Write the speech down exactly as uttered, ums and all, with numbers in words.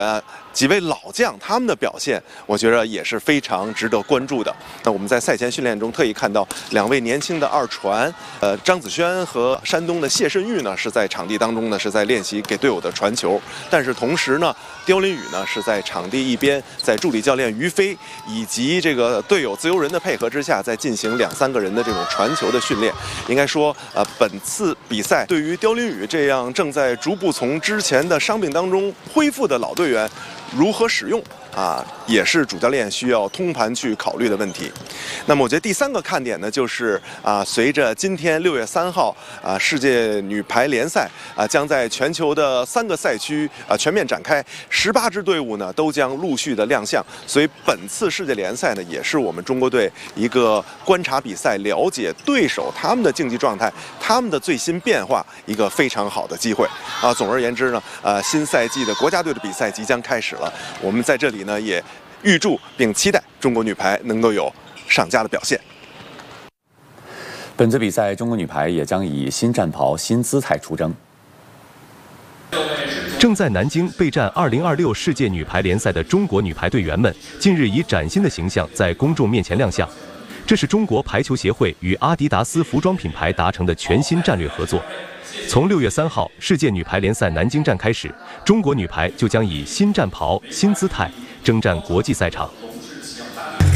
呃，几位老将他们的表现，我觉得也是非常值得关注的。那我们在赛前训练中特意看到两位年轻的二传，呃，张子轩和山东的谢慎玉呢是在场地当中呢是在练习给队友的传球，但是同时呢，刁林宇呢是在场地一边，在助理教练于飞以及这个队友自由人的配合之下，在进行两三个人的这种传球的训练。应该说，呃，本次比赛对于刁林宇这样正在逐步从之前的伤病当中恢复的老队员，如何使用啊，也是主教练需要通盘去考虑的问题。那么我觉得第三个看点呢，就是啊，随着今天六月三号啊世界女排联赛啊将在全球的三个赛区啊全面展开，十八支队伍呢都将陆续的亮相。所以本次世界联赛呢，也是我们中国队一个观察比赛、了解对手他们的竞技状态、他们的最新变化一个非常好的机会啊。总而言之呢，呃，新赛季的国家队的比赛即将开始了，我们在这里呢也预祝并期待中国女排能够有上佳的表现。 本次比赛，中国女排也将以新战袍、新姿态出征。 正在南京备战二零二六世界女排联赛的中国女排队员们，近日以崭新的形象在公众面前亮相。这是中国排球协会与阿迪达斯服装品牌达成的全新战略合作。从六月三号世界女排联赛南京站开始，中国女排就将以新战袍、新姿态征战国际赛场。